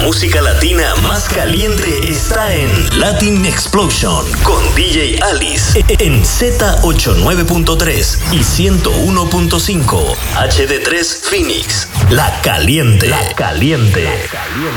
música latina más caliente está en Latin Explosion con DJ Alice en Z89.3 y 101.5 HD3 Phoenix. La caliente.